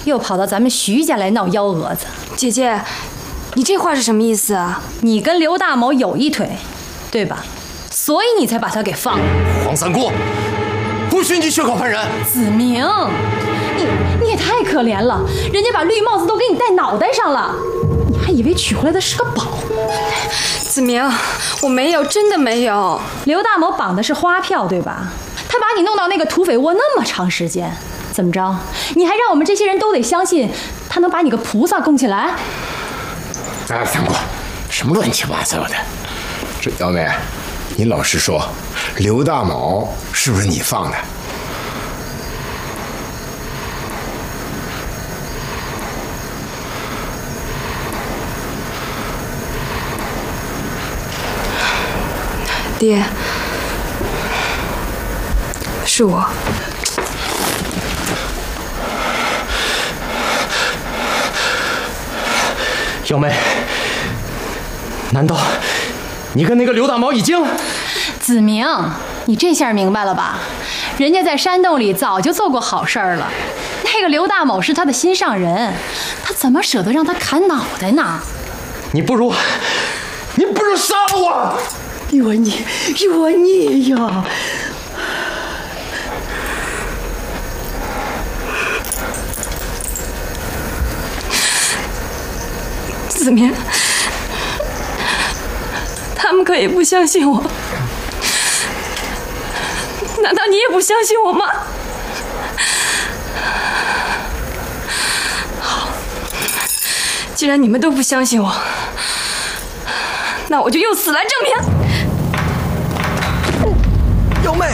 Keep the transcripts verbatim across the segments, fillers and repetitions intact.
又跑到咱们徐家来闹幺蛾子。 姐姐，你这话是什么意思啊？ 你跟刘大某有一腿，对吧？所以你才把他给放了。 黄三姑，不许你血口喷人！ 子明，你你也太可怜了，人家把绿帽子都给你戴脑袋上了，你还以为娶回来的是个宝。 子明，我没有，真的没有。 刘大某绑的是花票，对吧？他把你弄到那个土匪窝那么长时间，怎么着？你还让我们这些人都得相信他能把你个菩萨供起来？ 哎，三姑，什么乱七八糟的？这幺妹，你老实说，刘大某是不是你放的？ 爹，是我。 幺妹，难道你跟那个刘大毛已经…… 子明，你这下明白了吧？人家在山洞里早就做过好事儿了。那个刘大某是他的心上人，他怎么舍得让他砍脑袋呢？ 你不如，你不如杀了我！ 有你，有你呀！ 子明，他们可以不相信我，难道你也不相信我吗？好，既然你们都不相信我，那我就用死来证明。 幺妹，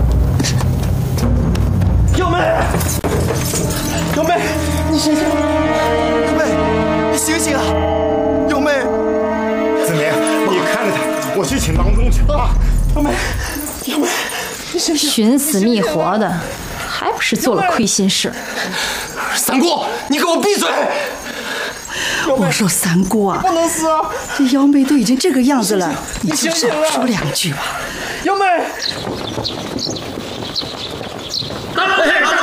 幺妹，幺妹，你醒醒！幺妹，你醒醒啊！幺妹， 子明，你看着他，我去请郎中去啊！ 幺妹，幺妹，你醒醒！ 寻死觅活的，还不是做了亏心事？ 三姑，你给我闭嘴！ 我说三姑啊， 不能死啊！ 这幺妹都已经这个样子了，你你就醒醒啊！ 少说两句吧。 幺妹， 大老爷，大